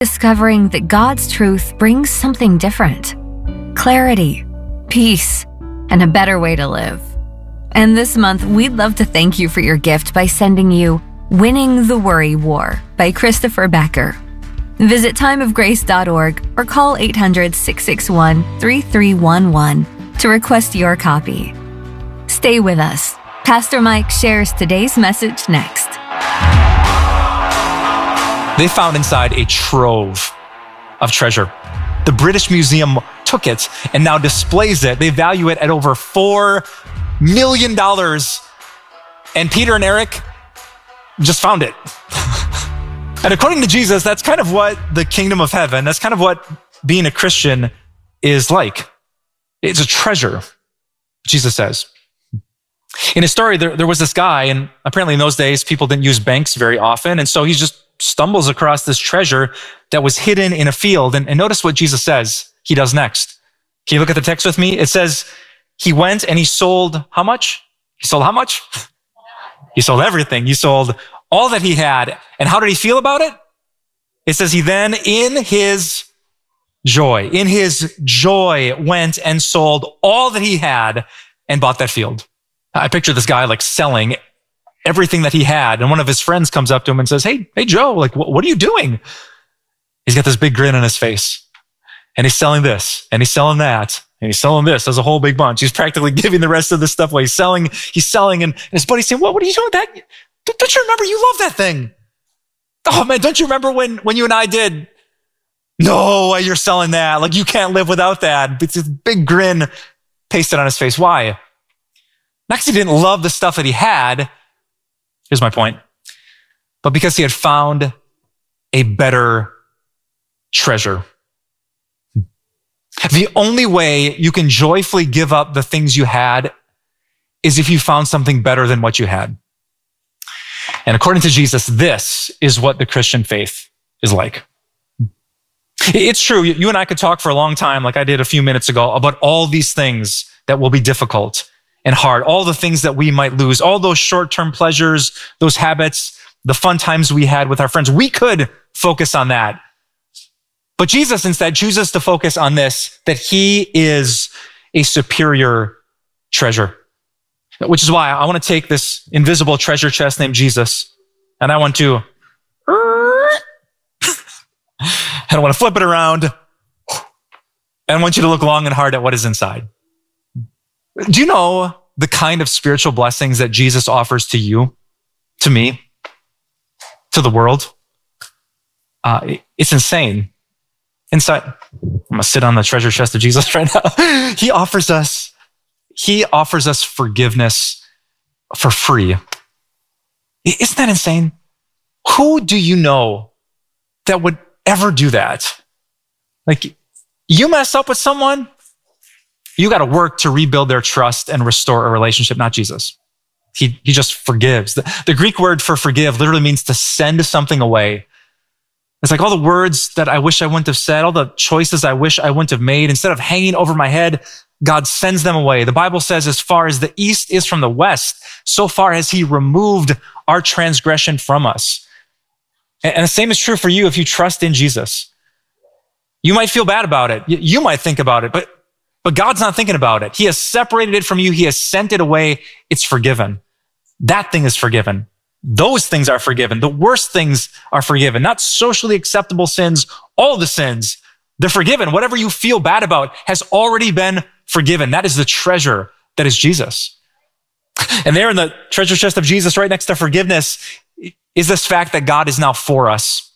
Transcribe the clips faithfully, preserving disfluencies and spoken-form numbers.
discovering that God's truth brings something different. Clarity, peace, and a better way to live. And this month, we'd love to thank you for your gift by sending you Winning the Worry War by Christopher Becker. Visit time of grace dot org or call eight hundred, six six one, three three one one to request your copy. Stay with us. Pastor Mike shares today's message next. They found inside a trove of treasure. The British Museum took it and now displays it. They value it at over four million dollars. And Peter and Eric just found it. And according to Jesus, that's kind of what the kingdom of heaven, that's kind of what being a Christian is like. It's a treasure, Jesus says. In his story, there, there was this guy, and apparently in those days, people didn't use banks very often. And so he just stumbles across this treasure that was hidden in a field. And, and notice what Jesus says he does next. Can you look at the text with me? It says, he went and he sold how much? He sold how much? He sold everything. He sold all that he had. And how did he feel about it? It says he then, in his joy, in his joy, went and sold all that he had and bought that field. I picture this guy like selling everything that he had. And one of his friends comes up to him and says, hey, hey, Joe, like, what, what are you doing? He's got this big grin on his face and he's selling this and he's selling that and he's selling this. There's a whole big bunch. He's practically giving the rest of the stuff away. He's selling, he's selling. And, and his buddy's saying, what, what are you doing with that? Don't, don't you remember? You love that thing. Oh man, don't you remember when, when you and I did? No, you're selling that. Like you can't live without that. It's this big grin pasted on his face. Why? Not because he didn't love the stuff that he had. Here's my point. But because he had found a better treasure. The only way you can joyfully give up the things you had is if you found something better than what you had. And according to Jesus, this is what the Christian faith is like. It's true. You and I could talk for a long time, like I did a few minutes ago, about all these things that will be difficult and hard, all the things that we might lose, all those short-term pleasures, those habits, the fun times we had with our friends. We could focus on that. But Jesus instead chooses to focus on this, that he is a superior treasure. Which is why I want to take this invisible treasure chest named Jesus, and I want to, and I want to flip it around, and I want you to look long and hard at what is inside. Do you know the kind of spiritual blessings that Jesus offers to you, to me, to the world? Uh, it's insane. Inside, I'm going to sit on the treasure chest of Jesus right now. He offers us, he offers us forgiveness for free. Isn't that insane? Who do you know that would ever do that? Like, you mess up with someone, you got to work to rebuild their trust and restore a relationship, not Jesus. He, he just forgives. The, the Greek word for forgive literally means to send something away. It's like all the words that I wish I wouldn't have said, all the choices I wish I wouldn't have made, instead of hanging over my head, God sends them away. The Bible says, as far as the east is from the west, so far has he removed our transgression from us. And the same is true for you if you trust in Jesus. You might feel bad about it. You might think about it, but, but God's not thinking about it. He has separated it from you. He has sent it away. It's forgiven. That thing is forgiven. Those things are forgiven. The worst things are forgiven. Not socially acceptable sins, all the sins, they're forgiven. Whatever you feel bad about has already been forgiven. That is the treasure that is Jesus. And there in the treasure chest of Jesus, right next to forgiveness, is this fact that God is now for us.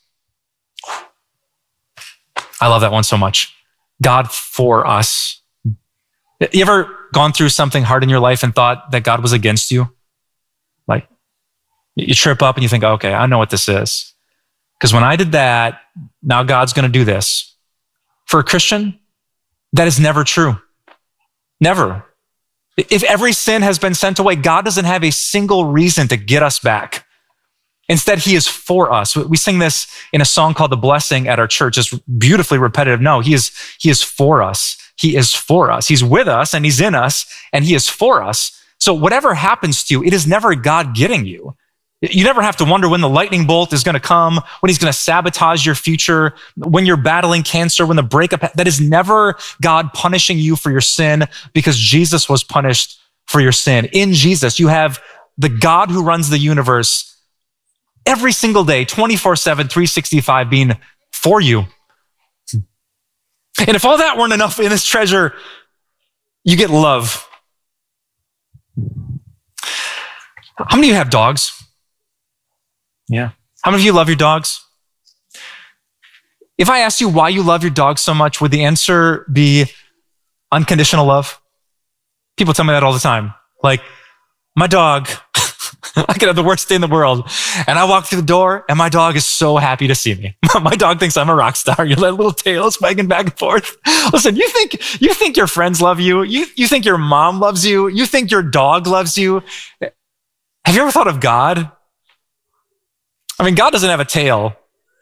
I love that one so much. God for us. You ever gone through something hard in your life and thought that God was against you? Like, you trip up and you think, okay, I know what this is. Because when I did that, now God's going to do this. For a Christian, that is never true. Never. If every sin has been sent away, God doesn't have a single reason to get us back. Instead, he is for us. We sing this in a song called The Blessing at our church. It's beautifully repetitive. No, he is, he is for us. He is for us. He's with us and he's in us and he is for us. So whatever happens to you, it is never God getting you. You never have to wonder when the lightning bolt is going to come, when he's going to sabotage your future, when you're battling cancer, when the breakup. That is never God punishing you for your sin, because Jesus was punished for your sin. In Jesus, you have the God who runs the universe every single day, twenty-four seven, three sixty-five, being for you. And if all that weren't enough in this treasure, you get love. How many of you have dogs? Yeah. How many of you love your dogs? If I asked you why you love your dog so much, would the answer be unconditional love? People tell me that all the time. Like, my dog, I could have the worst day in the world, and I walk through the door, and my dog is so happy to see me. My dog thinks I'm a rock star. You let little tails wagging back and forth. Listen, you think you think your friends love you? You you think your mom loves you? You think your dog loves you? Have you ever thought of God? I mean, God doesn't have a tail.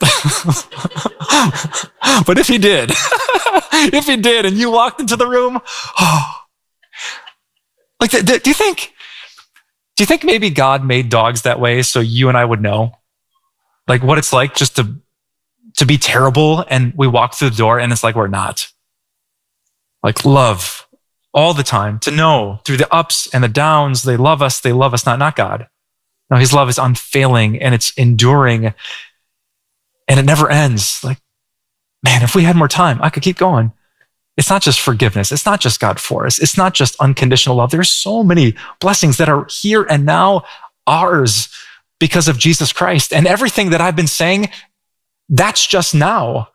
But if he did, if he did, and you walked into the room, oh, like, do you think, do you think maybe God made dogs that way so you and I would know, like, what it's like just to, to be terrible, and we walk through the door and it's like we're not. Like, love all the time, to know through the ups and the downs, they love us, they love us not, not God. No, his love is unfailing and it's enduring and it never ends. Like, man, if we had more time, I could keep going. It's not just forgiveness. It's not just God for us. It's not just unconditional love. There's so many blessings that are here and now ours because of Jesus Christ. And everything that I've been saying, that's just now.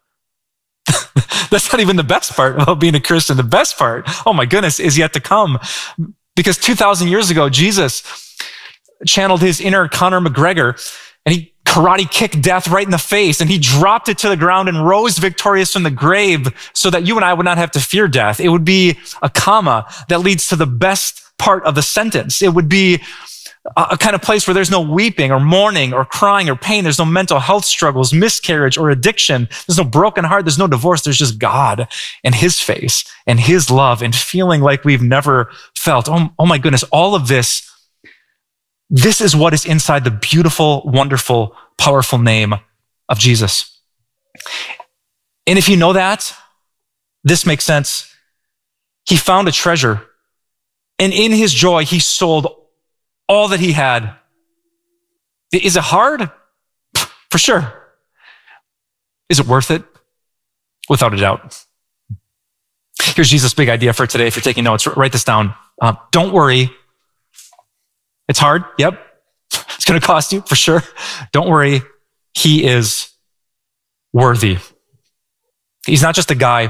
That's not even the best part about being a Christian. The best part, oh my goodness, is yet to come. Because two thousand years ago, Jesus channeled his inner Conor McGregor, and he karate kicked death right in the face, and he dropped it to the ground and rose victorious from the grave so that you and I would not have to fear death. It would be a comma that leads to the best part of the sentence. It would be a kind of place where there's no weeping or mourning or crying or pain. There's no mental health struggles, miscarriage or addiction. There's no broken heart. There's no divorce. There's just God and his face and his love and feeling like we've never felt. Oh, oh my goodness, all of this. This is what is inside the beautiful, wonderful, powerful name of Jesus. And if you know that, this makes sense. He found a treasure, and in his joy, he sold all that he had. Is it hard? For sure. Is it worth it? Without a doubt. Here's Jesus' big idea for today. If you're taking notes, write this down. Uh, don't worry. It's hard. Yep. It's going to cost you for sure. Don't worry. He is worthy. He's not just a guy.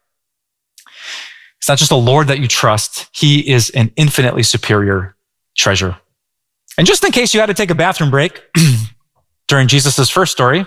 It's not just a Lord that you trust. He is an infinitely superior treasure. And just in case you had to take a bathroom break during Jesus' first story,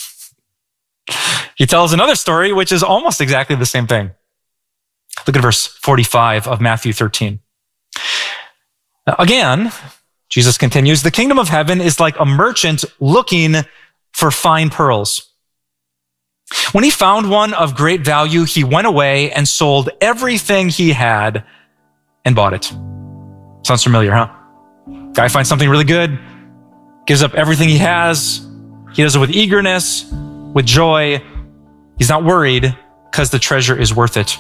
he tells another story, which is almost exactly the same thing. Look at verse forty-five of Matthew thirteen. Now, again, Jesus continues, the kingdom of heaven is like a merchant looking for fine pearls. When he found one of great value, he went away and sold everything he had and bought it. Sounds familiar, huh? Guy finds something really good, gives up everything he has. He does it with eagerness, with joy. He's not worried because the treasure is worth it.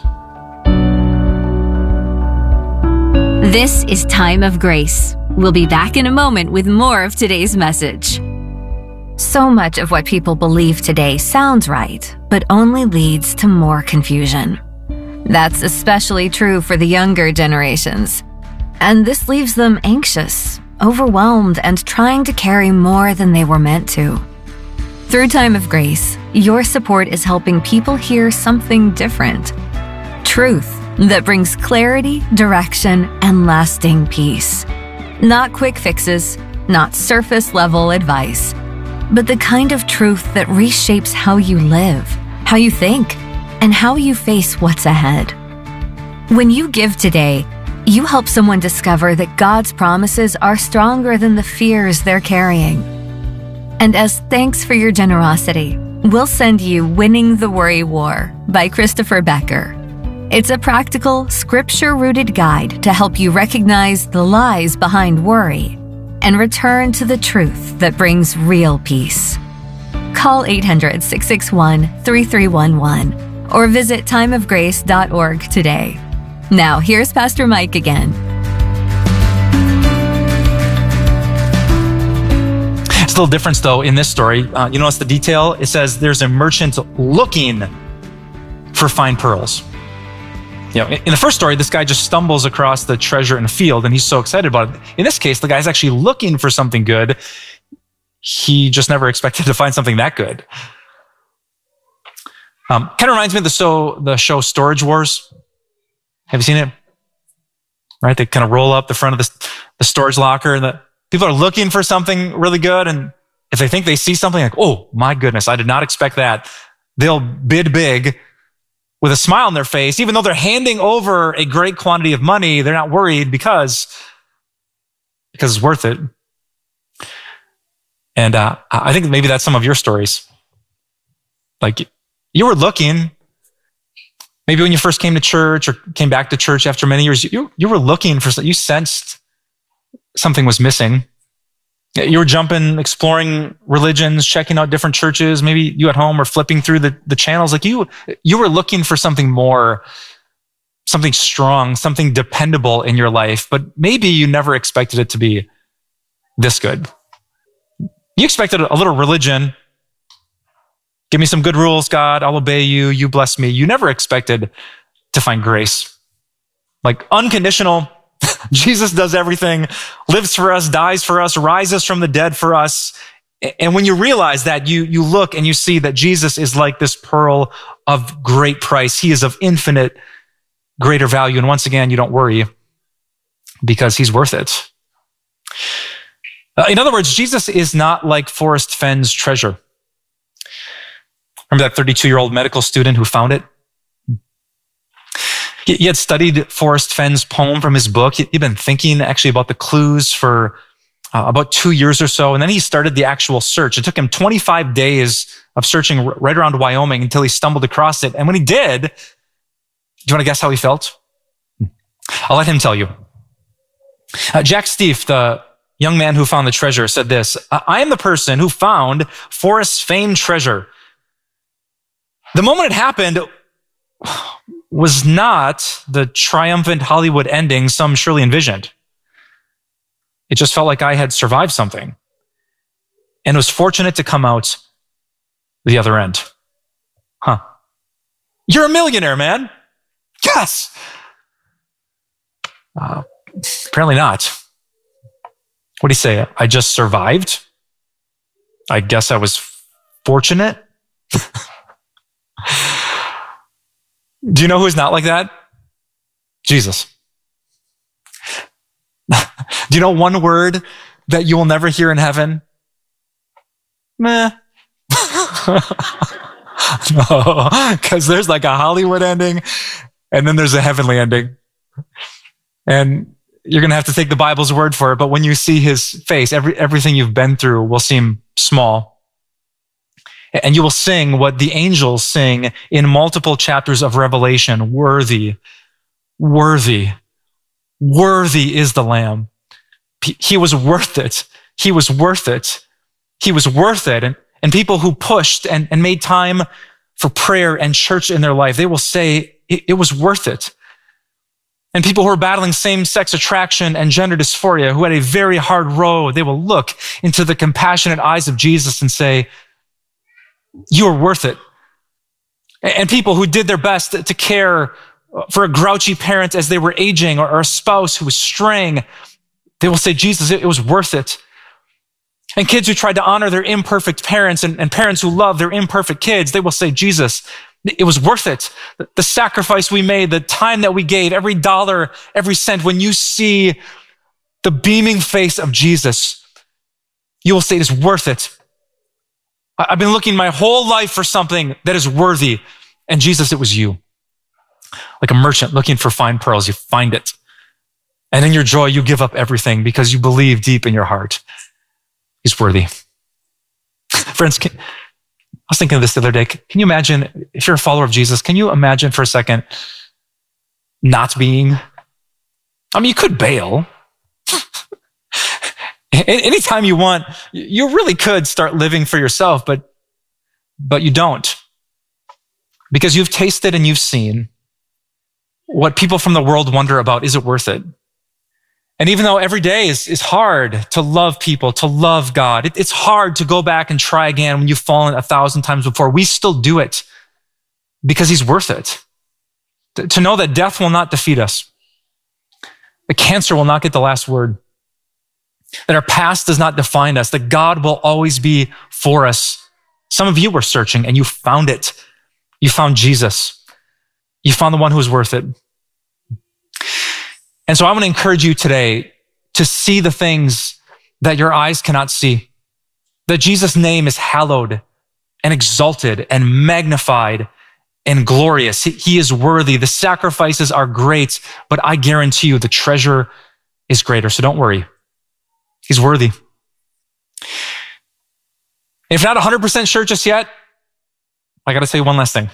This is Time of Grace. We'll be back in a moment with more of today's message. So much of what people believe today sounds right, but only leads to more confusion. That's especially true for the younger generations. And this leaves them anxious, overwhelmed, and trying to carry more than they were meant to. Through Time of Grace, your support is helping people hear something different. Truth that brings clarity, direction, and lasting peace. Not quick fixes, not surface-level advice, but the kind of truth that reshapes how you live, how you think, and how you face what's ahead. When you give today, you help someone discover that God's promises are stronger than the fears they're carrying. And as thanks for your generosity, we'll send you Winning the Worry War by Christopher Becker. It's a practical, scripture-rooted guide to help you recognize the lies behind worry and return to the truth that brings real peace. Call eight hundred, six six one, three three one one or visit time of grace dot org today. Now, here's Pastor Mike again. It's a little difference, though, in this story. Uh, you notice the detail? It says there's a merchant looking for fine pearls. You know, in the first story, this guy just stumbles across the treasure in a field, and he's so excited about it. In this case, the guy's actually looking for something good. He just never expected to find something that good. Um, kind of reminds me of the show, the show Storage Wars. Have you seen it? Right? They kind of roll up the front of the, the storage locker, and the people are looking for something really good. And if they think they see something like, oh, my goodness, I did not expect that, they'll bid big with a smile on their face. Even though they're handing over a great quantity of money, they're not worried because, because it's worth it. And uh, I think maybe that's some of your stories. Like, you were looking, maybe when you first came to church or came back to church after many years, you, you were looking for something, you sensed something was missing. You were jumping, exploring religions, checking out different churches. Maybe you at home were flipping through the, the channels. Like you, you were looking for something more, something strong, something dependable in your life, but maybe you never expected it to be this good. You expected a little religion. Give me some good rules, God. I'll obey you. You bless me. You never expected to find grace. Like unconditional. Jesus does everything, lives for us, dies for us, rises from the dead for us. And when you realize that, you, you look and you see that Jesus is like this pearl of great price. He is of infinite greater value. And once again, you don't worry because he's worth it. Uh, in other words, Jesus is not like Forrest Fenn's treasure. Remember that thirty-two-year-old medical student who found it? He had studied Forrest Fenn's poem from his book. He'd been thinking actually about the clues for uh, about two years or so. And then he started the actual search. It took him twenty-five days of searching r- right around Wyoming until he stumbled across it. And when he did, do you want to guess how he felt? I'll let him tell you. Uh, Jack Stief, the young man who found the treasure, said this: I am the person who found Forrest's famed treasure. The moment it happened was not the triumphant Hollywood ending some surely envisioned. It just felt like I had survived something and was fortunate to come out the other end. Huh. You're a millionaire, man. Yes. Uh, apparently not. What do you say? I just survived? I guess I was fortunate? Do you know who's not like that? Jesus. Do you know one word that you will never hear in heaven? Meh. No, because there's like a Hollywood ending and then there's a heavenly ending. And you're going to have to take the Bible's word for it. But when you see his face, every, everything you've been through will seem small. And you will sing what the angels sing in multiple chapters of Revelation. Worthy, worthy, worthy is the Lamb. He was worth it. He was worth it. He was worth it. And, and people who pushed and, and made time for prayer and church in their life, they will say it, it was worth it. And people who are battling same-sex attraction and gender dysphoria, who had a very hard road, they will look into the compassionate eyes of Jesus and say, you are worth it. And people who did their best to care for a grouchy parent as they were aging, or a spouse who was straying, they will say, Jesus, it was worth it. And kids who tried to honor their imperfect parents, and, and parents who love their imperfect kids, they will say, Jesus, it was worth it. The, the sacrifice we made, the time that we gave, every dollar, every cent. When you see the beaming face of Jesus, you will say it is worth it. I've been looking my whole life for something that is worthy. And Jesus, it was you. Like a merchant looking for fine pearls, you find it. And in your joy, you give up everything because you believe deep in your heart he's worthy. Friends, can, I was thinking of this the other day. Can you imagine, if you're a follower of Jesus, can you imagine for a second not being? I mean, you could bail. Anytime you want, you really could start living for yourself, but, but you don't. Because you've tasted and you've seen what people from the world wonder about, is it worth it? And even though every day is, is hard to love people, to love God, it, it's hard to go back and try again when you've fallen a thousand times before, we still do it because he's worth it. To, to know that death will not defeat us, that cancer will not get the last word, that our past does not define us, that God will always be for us. Some of you were searching and you found it. You found Jesus. You found the one who is worth it. And so I want to encourage you today to see the things that your eyes cannot see. That Jesus' name is hallowed and exalted and magnified and glorious. He, he is worthy. The sacrifices are great, but I guarantee you the treasure is greater. So don't worry. He's worthy. If you're not one hundred percent sure just yet, I got to say one last thing.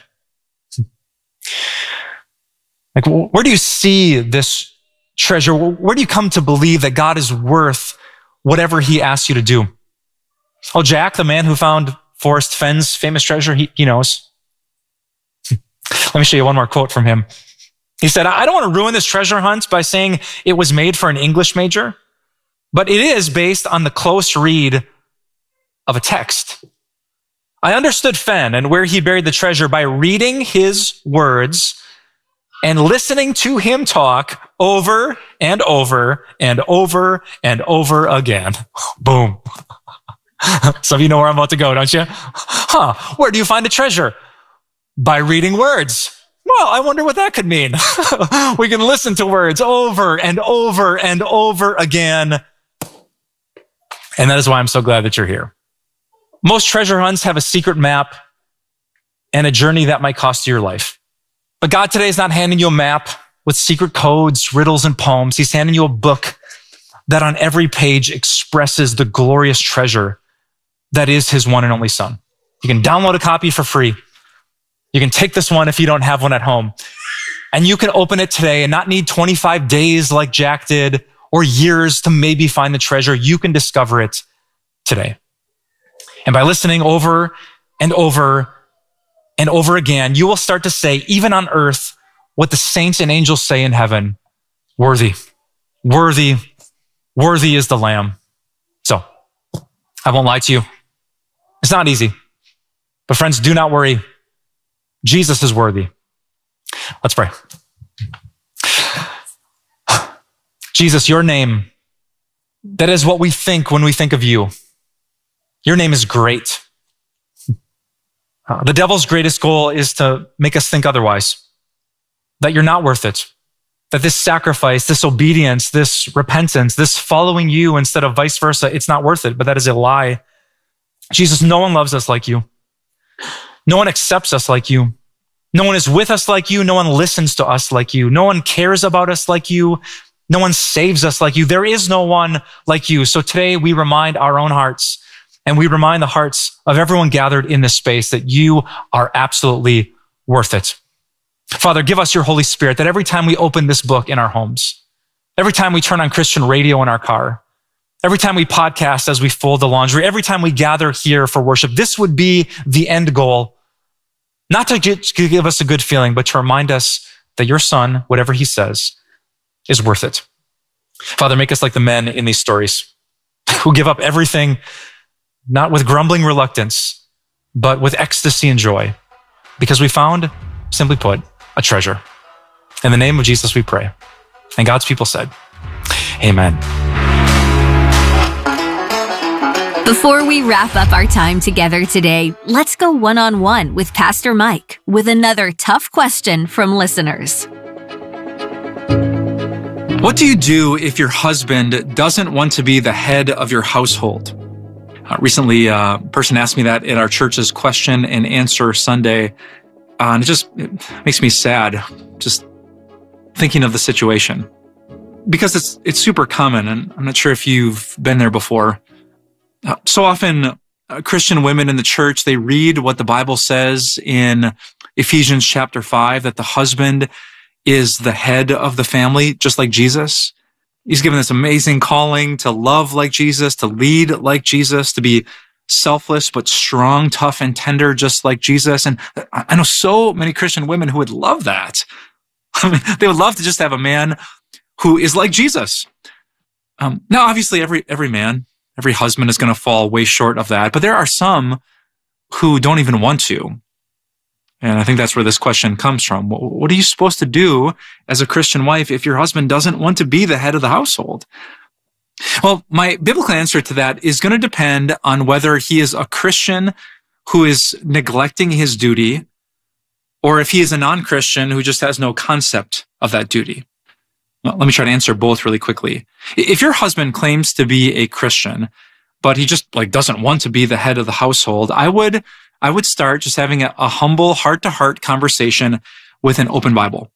Like, where do you see this treasure? Where do you come to believe that God is worth whatever he asks you to do? Oh, Jack, the man who found Forrest Fenn's famous treasure, he, he knows. Let me show you one more quote from him. He said, I don't want to ruin this treasure hunt by saying it was made for an English major, but it is based on the close read of a text. I understood Fenn and where he buried the treasure by reading his words and listening to him talk over and over and over and over again. Boom. Some of you know where I'm about to go, don't you? Huh, where do you find a treasure? By reading words. Well, I wonder what that could mean. We can listen to words over and over and over again. And that is why I'm so glad that you're here. Most treasure hunts have a secret map and a journey that might cost you your life. But God today is not handing you a map with secret codes, riddles, and poems. He's handing you a book that on every page expresses the glorious treasure that is his one and only son. You can download a copy for free. You can take this one if you don't have one at home. And you can open it today and not need twenty-five days like Jack did or years to maybe find the treasure. You can discover it today. And by listening over and over and over again, you will start to say, even on earth, what the saints and angels say in heaven, worthy, worthy, worthy is the Lamb. So, I won't lie to you. It's not easy. But friends, do not worry. Jesus is worthy. Let's pray. Jesus, your name, that is what we think when we think of you. Your name is great. Uh, the devil's greatest goal is to make us think otherwise, that you're not worth it, that this sacrifice, this obedience, this repentance, this following you instead of vice versa, it's not worth it, but that is a lie. Jesus, no one loves us like you. No one accepts us like you. No one is with us like you. No one listens to us like you. No one cares about us like you. No one saves us like you. There is no one like you. So today we remind our own hearts and we remind the hearts of everyone gathered in this space that you are absolutely worth it. Father, give us your Holy Spirit that every time we open this book in our homes, every time we turn on Christian radio in our car, every time we podcast as we fold the laundry, every time we gather here for worship, this would be the end goal. Not to give us a good feeling, but to remind us that your son, whatever he says, is worth it. Father, make us like the men in these stories who give up everything, not with grumbling reluctance, but with ecstasy and joy, because we found, simply put, a treasure. In the name of Jesus, we pray. And God's people said, amen. Before we wrap up our time together today, let's go one-on-one with Pastor Mike with another tough question from listeners. What do you do if your husband doesn't want to be the head of your household? Uh, recently, uh, a person asked me that at our church's question and answer Sunday, uh, and it just it makes me sad just thinking of the situation. Because it's it's super common, and I'm not sure if you've been there before. Uh, so often, uh, Christian women in the church, they read what the Bible says in Ephesians chapter five, that the husband is the head of the family, just like Jesus. He's given this amazing calling to love like Jesus, to lead like Jesus, to be selfless but strong, tough, and tender, just like Jesus. And I know so many Christian women who would love that. I mean, they would love to just have a man who is like Jesus. Um, now, obviously, every every man, every husband is going to fall way short of that, but there are some who don't even want to. And I think that's where this question comes from. What are you supposed to do as a Christian wife if your husband doesn't want to be the head of the household? Well, my biblical answer to that is going to depend on whether he is a Christian who is neglecting his duty, or if he is a non-Christian who just has no concept of that duty. Well, let me try to answer both really quickly. If your husband claims to be a Christian, but he just like doesn't want to be the head of the household, I would I would start just having a, a humble heart-to-heart conversation with an open Bible.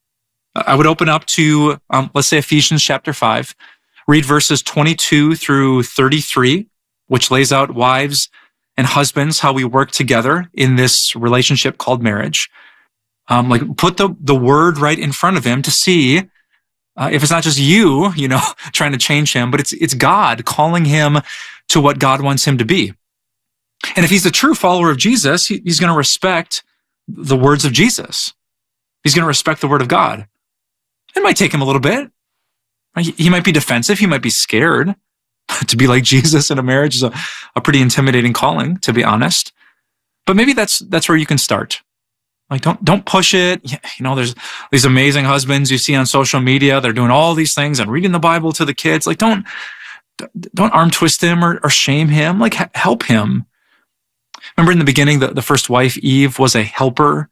I would open up to, um, let's say, Ephesians chapter five, read verses twenty-two through thirty-three, which lays out wives and husbands, how we work together in this relationship called marriage. Um, like put the, the word right in front of him to see uh, if it's not just you, you know, trying to change him, but it's, it's God calling him to what God wants him to be. And if he's a true follower of Jesus, he, he's going to respect the words of Jesus. He's going to respect the word of God. It might take him a little bit. He, he might be defensive. He might be scared. To be like Jesus in a marriage is a, a pretty intimidating calling, to be honest. But maybe that's that's where you can start. Like, don't don't push it. You know, there's these amazing husbands you see on social media. They're doing all these things and reading the Bible to the kids. Like, don't don't arm twist him or, or shame him. Like, help him. Remember in the beginning, the, the first wife, Eve, was a helper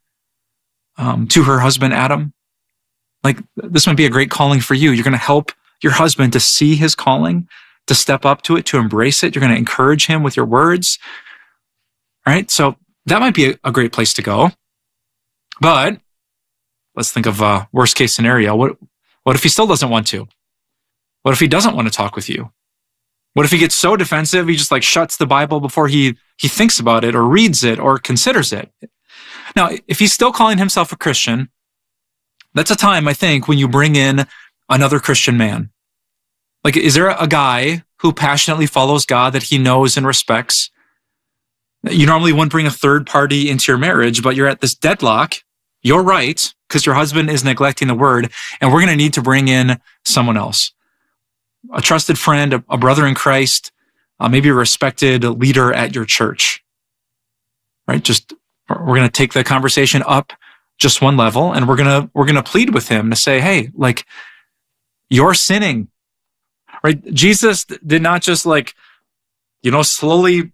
um, to her husband, Adam. Like, this might be a great calling for you. You're going to help your husband to see his calling, to step up to it, to embrace it. You're going to encourage him with your words. All right? So that might be a, a great place to go. But let's think of a worst case scenario. What, what if he still doesn't want to? What if he doesn't want to talk with you? What if he gets so defensive, he just like shuts the Bible before he, he thinks about it or reads it or considers it? Now, if he's still calling himself a Christian, that's a time, I think, when you bring in another Christian man. Like, is there a guy who passionately follows God that he knows and respects? You normally wouldn't bring a third party into your marriage, but you're at this deadlock. You're right, because your husband is neglecting the word, and we're going to need to bring in someone else. A trusted friend, a, a brother in Christ, uh, maybe a respected leader at your church. Right? Just, we're going to take the conversation up just one level, and we're going to, we're going to plead with him to say, hey, like, you're sinning. Right? Jesus did not just like, you know, slowly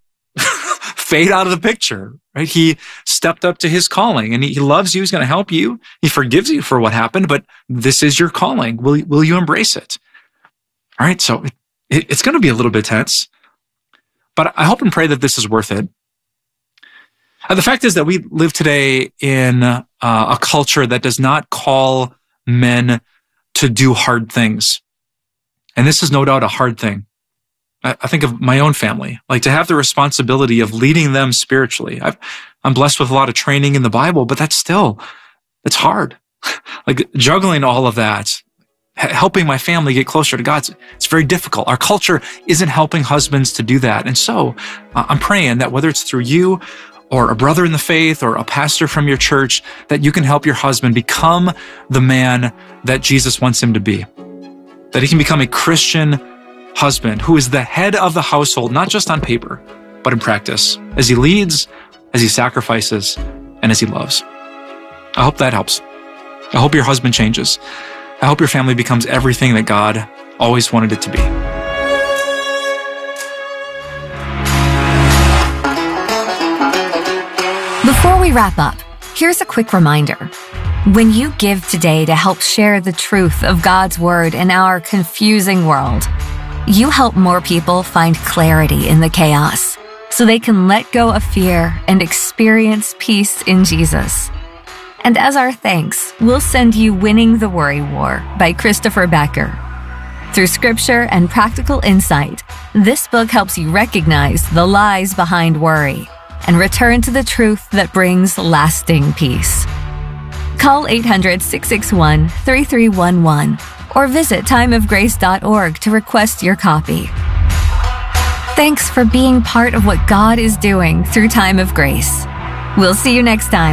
fade out of the picture, right? He stepped up to his calling, and he, he loves you. He's going to help you. He forgives you for what happened, but this is your calling. Will, will you embrace it? All right. So it, it, it's going to be a little bit tense, but I hope and pray that this is worth it. Uh, the fact is that we live today in uh, a culture that does not call men to do hard things. And this is no doubt a hard thing. I, I think of my own family, like to have the responsibility of leading them spiritually. I've, I'm blessed with a lot of training in the Bible, but that's still, it's hard. Like juggling all of that, h- helping my family get closer to God, it's, it's very difficult. Our culture isn't helping husbands to do that. And so uh, I'm praying that whether it's through you or a brother in the faith or a pastor from your church, that you can help your husband become the man that Jesus wants him to be. That he can become a Christian husband who is the head of the household, not just on paper, but in practice, as he leads, as he sacrifices, and as he loves. I hope that helps. I hope your husband changes. I hope your family becomes everything that God always wanted it to be. Before we wrap up, here's a quick reminder. When you give today to help share the truth of God's word in our confusing world, you help more people find clarity in the chaos so they can let go of fear and experience peace in Jesus. And as our thanks, we'll send you Winning the Worry War by Christopher Becker. Through scripture and practical insight, this book helps you recognize the lies behind worry and return to the truth that brings lasting peace. Call eight hundred, six six one, three three one one or visit time of grace dot org to request your copy. Thanks for being part of what God is doing through Time of Grace. We'll see you next time.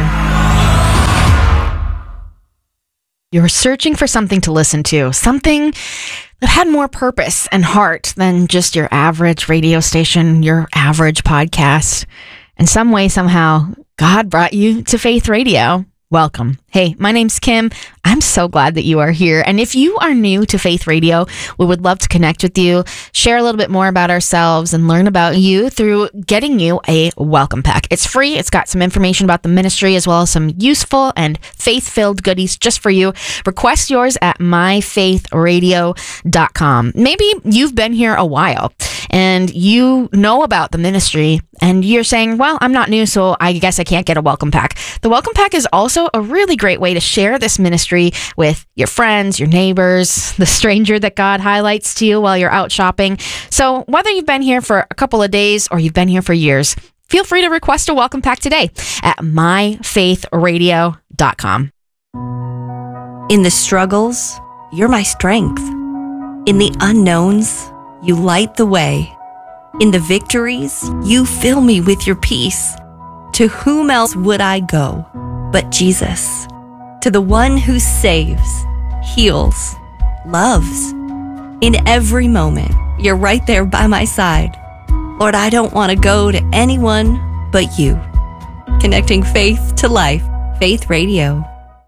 You're searching for something to listen to, something that had more purpose and heart than just your average radio station, your average podcast. In some way, somehow, God brought you to Faith Radio. Welcome. Hey, my name's Kim. I'm so glad that you are here. And if you are new to Faith Radio, we would love to connect with you, share a little bit more about ourselves, and learn about you through getting you a welcome pack. It's free. It's got some information about the ministry as well as some useful and faith-filled goodies just for you. Request yours at my faith radio dot com. Maybe you've been here a while and you know about the ministry and you're saying, well, I'm not new, so I guess I can't get a welcome pack. The welcome pack is also a really great way to share this ministry with your friends, your neighbors, the stranger that God highlights to you while you're out shopping. So whether you've been here for a couple of days or you've been here for years, feel free to request a welcome pack today at my faith radio dot com. In the struggles, you're my strength. In the unknowns, you light the way. In the victories, you fill me with your peace. To whom else would I go but Jesus? To the one who saves, heals, loves. In every moment, you're right there by my side. Lord, I don't want to go to anyone but you. Connecting faith to life. Faith Radio.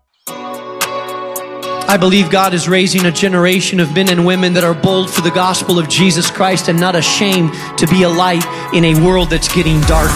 I believe God is raising a generation of men and women that are bold for the gospel of Jesus Christ and not ashamed to be a light in a world that's getting dark.